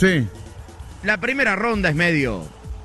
Sí. La primera ronda es medio...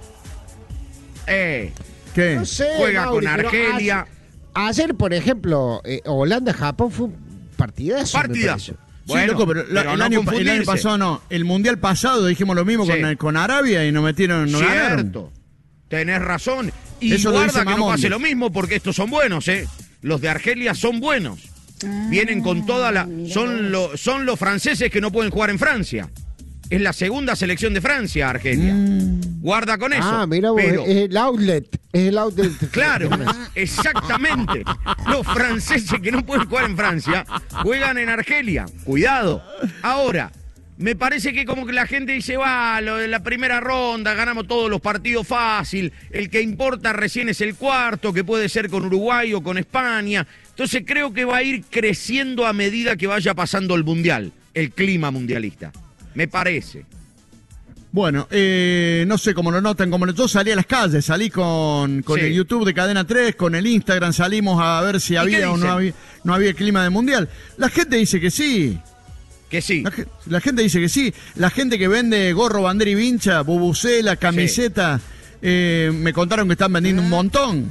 ¿Qué? No sé, juega Mauri, con pero Argelia. Ayer, por ejemplo, Holanda-Japón fue un partidazo. Partidazo. Bueno, sí, loco, pero el no año confundirse. pasado no. El mundial pasado dijimos lo mismo Sí. con Arabia y nos metieron, nos ganaron. Cierto. Tenés razón. Y Eso lo dice guarda que no Mamondes. pase lo mismo porque estos son buenos, ¿eh? Los de Argelia son buenos. Vienen con toda la... Son los franceses que no pueden jugar en Francia. Es la segunda selección de Francia, Argelia. Guarda con eso. Ah, mira vos, Pero- es el outlet. Es el outlet. Claro, exactamente. Los franceses que no pueden jugar en Francia juegan en Argelia. Cuidado. Ahora, me parece que como que la gente dice, va, lo de la primera ronda, ganamos todos los partidos fácil, el que importa recién es el cuarto, que puede ser con Uruguay o con España. Entonces creo que va a ir creciendo a medida que vaya pasando el mundial, el clima mundialista. Me parece. Bueno, no sé cómo lo notan, como yo salí a las calles, salí con Sí. el YouTube de Cadena 3, con el Instagram, salimos a ver si qué había o dicen? no había clima de mundial. La gente dice que sí. Que sí. La gente dice que sí. La gente que vende gorro, bandera y vincha, bubucela, camiseta, me contaron que están vendiendo un montón.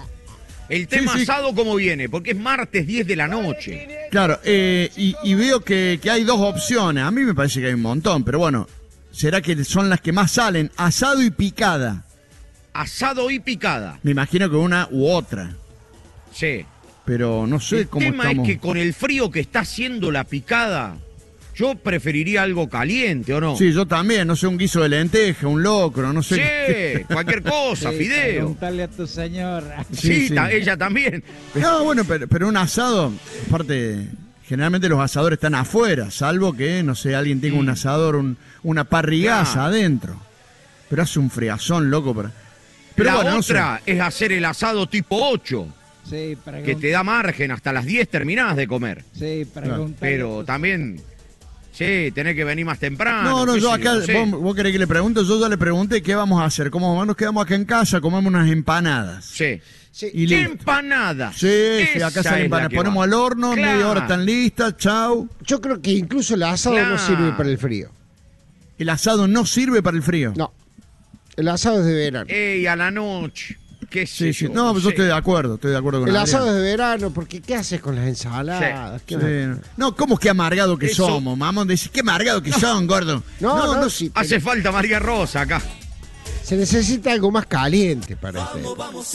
El tema sí. asado, ¿cómo viene? Porque es martes 10 de la noche. Claro, y veo que hay dos opciones. A mí me parece que hay un montón, pero bueno, será que son las que más salen, asado y picada. Asado y picada. Me imagino que una u otra, Sí. pero no sé El cómo tema estamos. es que con el frío que está haciendo la picada, yo preferiría algo caliente, ¿o no? Sí, yo también, no sé, un guiso de lenteja, un locro, no sé. Sí, cualquier cosa, Sí, fideo. preguntale a tu señora. Sí, sí. ella también. No, bueno, pero un asado, aparte, generalmente los asadores están afuera, salvo que, no sé, alguien tenga un asador, una parrigaza Claro. adentro. Pero hace un friazón, loco. Pero La bueno, no sé. otra es hacer el asado tipo 8, Sí, que te da margen, hasta las 10 terminás de comer. Sí, preguntale. Pero también, sí, tenés que venir más temprano. No, qué yo sé acá, no sé. vos querés que le pregunte, yo ya le pregunté qué vamos a hacer. ¿Cómo nos quedamos acá en casa? Comemos unas empanadas. Sí. Sí. Y listo. Empanadas. Sí, Esa acá es salen la empanadas. que Ponemos va. al horno, Claro. media hora están listas, chau. Yo creo que incluso el asado Claro. no sirve para el frío. El asado no sirve para el frío. No. El asado es de verano. Ey, a la noche. ¿Qué sé Sí, sí. yo? No, pues yo sé. estoy de acuerdo con El Adrián. asado es de verano, porque ¿qué haces con las ensaladas? Sí. ¿Qué Sí. No, ¿cómo que amargado que Eso- somos, mamón? Dice, qué amargado que son, gordo. No, sí, Hace falta María Rosa acá. se necesita algo más caliente para este.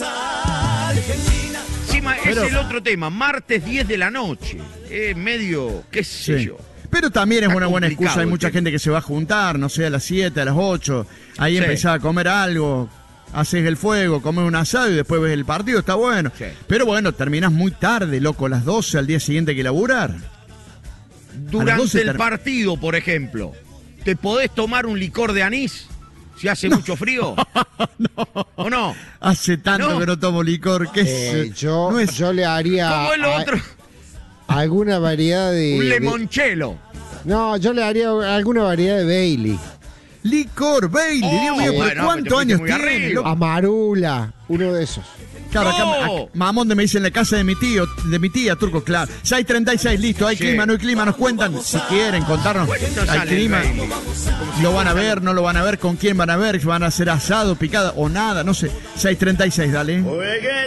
Encima Pero- es el otro tema, martes 10 de la noche. Es medio, qué sé Sí. yo. Pero también es Está una buena complicado excusa. Hay el mucha tema. gente que se va a juntar, no sé, a las 7, a las 8. Ahí Sí. empezás a comer algo, haces el fuego, comes un asado y después ves el partido. Está bueno. Sí. Pero bueno, terminás muy tarde, loco, a las 12 al día siguiente hay que laburar. Durante 12 el partido, por ejemplo, ¿te podés tomar un licor de anís si hace mucho frío? ¿O no? Hace tanto No. que no tomo licor. ¿Qué es? Yo, No es- yo le haría ¿Cómo es lo otro? alguna variedad de... Un de- limonchelo. No, yo le haría alguna variedad de Bailey. Licor, Bailey, Oh, Dios mío, pero bueno, ¿cuántos te fuiste años muy tiene? arriba. loco? Amarula, uno de esos. Claro, acá, No. Mamón me dice en la casa de mi tío, de mi tía, Turco, claro. 6:36, listo, hay Sí. clima, no hay clima, nos cuentan, si quieren contarnos, ¿Cuánto hay sale el clima, Bailey? lo van a ver, no lo van a ver, con quién van a ver, van a hacer asado, picada o nada, no sé. 6:36, dale.